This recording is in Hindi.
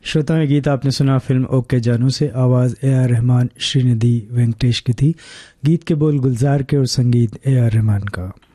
श्रोताओं, ये गीत आपने सुना फिल्म ओके जानू से। आवाज़ ए.आर. रहमान, श्रीनिधि वेंकटेश की थी। गीत के बोल गुलजार के और संगीत ए.आर. रहमान का।